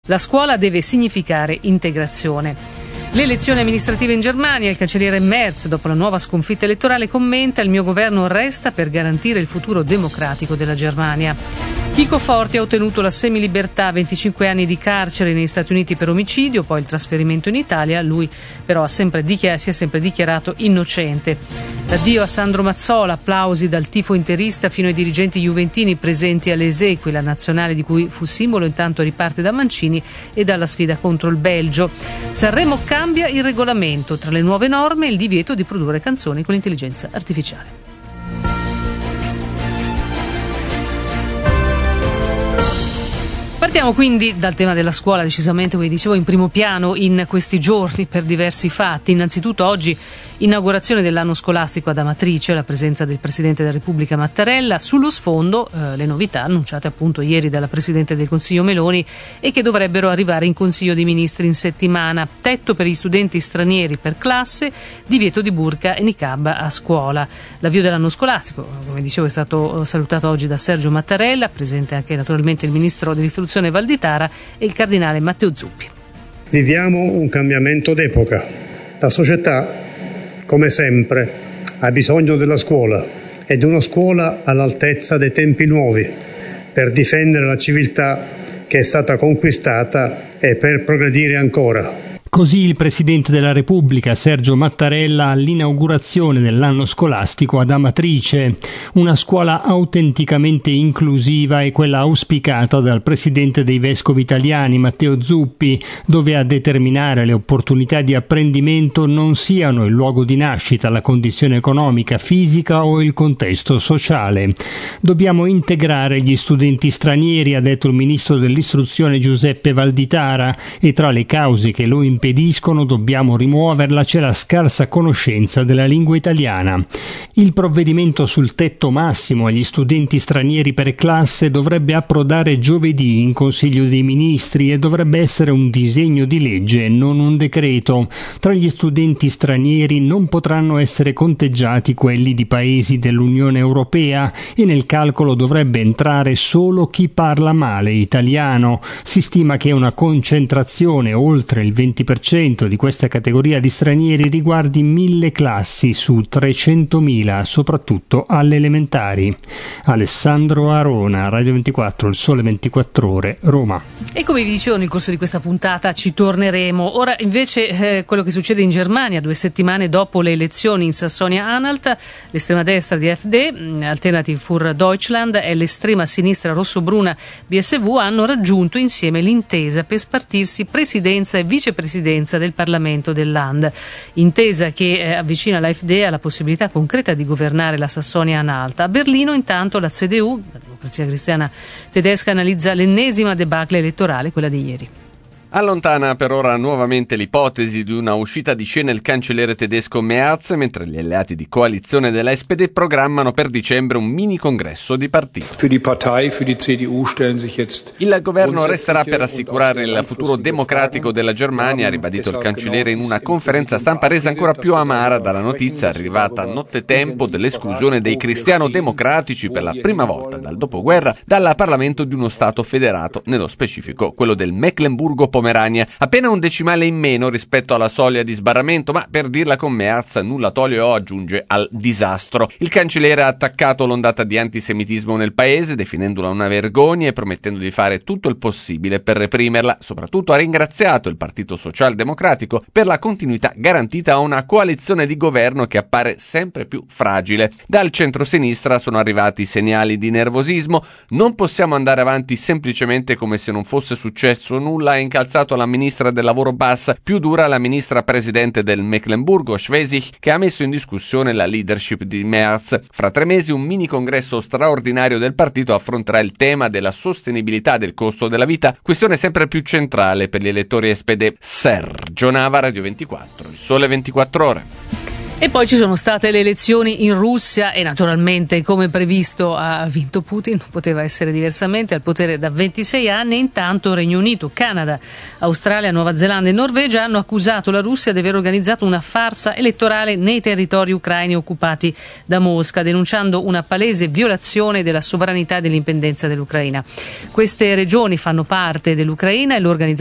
La scuola deve significare integrazione. Le elezioni amministrative in Germania, il cancelliere Merz, dopo la nuova sconfitta elettorale, commenta: il mio governo resta per garantire il futuro democratico della Germania. Chico Forti ha ottenuto la semilibertà, 25 anni di carcere negli Stati Uniti per omicidio, poi il trasferimento in Italia. Lui però si è sempre dichiarato innocente. L'addio a Sandro Mazzola, applausi dal tifo interista fino ai dirigenti juventini presenti alle esequie. La nazionale di cui fu simbolo intanto riparte da Mancini e dalla sfida contro il Belgio. Sanremo cambia il regolamento, tra le nuove norme il divieto di produrre canzoni con l'intelligenza artificiale. Partiamo quindi dal tema della scuola, decisamente, come dicevo, in primo piano in questi giorni per diversi fatti. Innanzitutto oggi inaugurazione dell'anno scolastico ad Amatrice, la presenza del Presidente della Repubblica Mattarella. Sullo sfondo le novità annunciate appunto ieri dalla Presidente del Consiglio Meloni e che dovrebbero arrivare in Consiglio dei Ministri in settimana. Tetto per gli studenti stranieri per classe, divieto di burqa e niqab a scuola. L'avvio dell'anno scolastico, come dicevo, è stato salutato oggi da Sergio Mattarella, presente anche naturalmente il Ministro dell'Istruzione Valditara e il Cardinale Matteo Zuppi. Viviamo un cambiamento d'epoca. La società, come sempre, ha bisogno della scuola e di una scuola all'altezza dei tempi nuovi per difendere la civiltà che è stata conquistata e per progredire ancora. Così il Presidente della Repubblica, Sergio Mattarella, all'inaugurazione dell'anno scolastico ad Amatrice. Una scuola autenticamente inclusiva è quella auspicata dal Presidente dei Vescovi Italiani, Matteo Zuppi, dove a determinare le opportunità di apprendimento non siano il luogo di nascita, la condizione economica, fisica o il contesto sociale. Dobbiamo integrare gli studenti stranieri, ha detto il Ministro dell'Istruzione Giuseppe Valditara, e tra le cause che lo impediscono dobbiamo rimuoverla c'è la scarsa conoscenza della lingua italiana. Il provvedimento sul tetto massimo agli studenti stranieri per classe dovrebbe approdare giovedì in Consiglio dei Ministri e dovrebbe essere un disegno di legge, non un decreto. Tra gli studenti stranieri non potranno essere conteggiati quelli di paesi dell'Unione Europea e nel calcolo dovrebbe entrare solo chi parla male italiano. Si stima che una concentrazione oltre il 20% di questa categoria di stranieri riguardi 1.000 classi su 300.000, soprattutto alle elementari. Alessandro Arona, Radio 24, Il Sole 24 Ore, Roma. E come vi dicevo nel corso di questa puntata ci torneremo. Ora invece quello che succede in Germania 2 settimane dopo le elezioni in Sassonia-Anhalt, l'estrema destra di AfD, Alternative für Deutschland, e l'estrema sinistra rossobruna BSV hanno raggiunto insieme l'intesa per spartirsi presidenza e vicepresidenza del Parlamento del Land. Intesa che avvicina l'AfD alla possibilità concreta di governare la Sassonia-Anhalt. A Berlino intanto la CDU, la Democrazia Cristiana Tedesca, analizza l'ennesima debacle elettorale, quella di ieri. Allontana per ora nuovamente l'ipotesi di una uscita di scena il cancelliere tedesco Merz, mentre gli alleati di coalizione della SPD programmano per dicembre un mini congresso di partito. Il governo resterà per assicurare il futuro democratico della Germania, ha ribadito il cancelliere in una conferenza stampa resa ancora più amara dalla notizia arrivata nottetempo dell'esclusione dei cristiano-democratici per la prima volta dal dopoguerra dal Parlamento di uno Stato federato, nello specifico quello del Mecklenburgo-Pomerania, appena un decimale in meno rispetto alla soglia di sbarramento, ma per dirla con Merz nulla toglie o aggiunge al disastro. Il cancelliere ha attaccato l'ondata di antisemitismo nel paese, definendola una vergogna e promettendo di fare tutto il possibile per reprimerla. Soprattutto ha ringraziato il Partito Socialdemocratico per la continuità garantita a una coalizione di governo che appare sempre più fragile. Dal centro-sinistra sono arrivati segnali di nervosismo. Non possiamo andare avanti semplicemente come se non fosse successo nulla, ha incalzato la ministra del lavoro Bass, più dura la ministra presidente del Meckenburgo Schwesig, che ha messo in discussione la leadership di Merz. Fra 3 mesi un mini congresso straordinario del partito affronterà il tema della sostenibilità del costo della vita, questione sempre più centrale per gli elettori SPD. Sergio Nava, Radio 24, Il Sole 24 Ore. E poi ci sono state le elezioni in Russia e naturalmente, come previsto, ha vinto Putin, non poteva essere diversamente, al potere da 26 anni. Intanto Regno Unito, Canada, Australia, Nuova Zelanda e Norvegia hanno accusato la Russia di aver organizzato una farsa elettorale nei territori ucraini occupati da Mosca, denunciando una palese violazione della sovranità e dell'indipendenza dell'Ucraina. Queste regioni fanno parte dell'Ucraina e l'organizzazione